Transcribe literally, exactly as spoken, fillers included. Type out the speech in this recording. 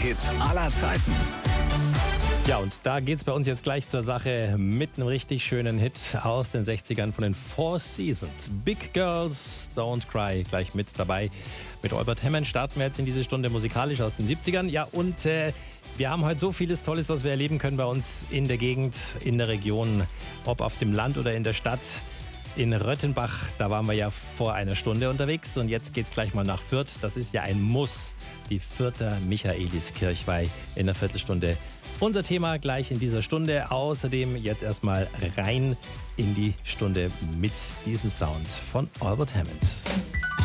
Hits aller Zeiten. Ja, und da geht's bei uns jetzt gleich zur Sache mit einem richtig schönen Hit aus den sechzigern von den Four Seasons. Big Girls Don't Cry, gleich mit dabei. Mit Albert Hammond starten wir jetzt in diese Stunde musikalisch aus den siebzigern. Ja, und äh, wir haben heute so vieles Tolles, was wir erleben können bei uns in der Gegend, in der Region, ob auf dem Land oder in der Stadt. In Röttenbach, da waren wir ja vor einer Stunde unterwegs und jetzt geht's gleich mal nach Fürth. Das ist ja ein Muss, die Fürther Michaeliskirchweih in einer Viertelstunde. Unser Thema gleich in dieser Stunde. Außerdem jetzt erstmal rein in die Stunde mit diesem Sound von Albert Hammond.